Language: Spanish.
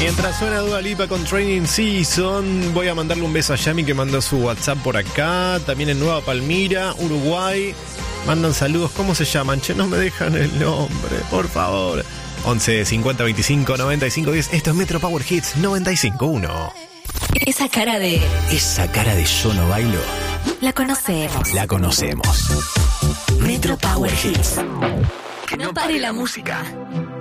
Mientras suena Dua Lipa con Training Season, voy a mandarle un beso a Yami que mandó su WhatsApp por acá. También en Nueva Palmira, Uruguay. Mandan saludos. ¿Cómo se llaman? Che, no me dejan el nombre, por favor. 11 50 25 95 10. Esto es Metro Power Hits 95.1. Esa cara de yo no bailo. la conocemos. La conocemos. Metro Power Hits. Que no pare la música.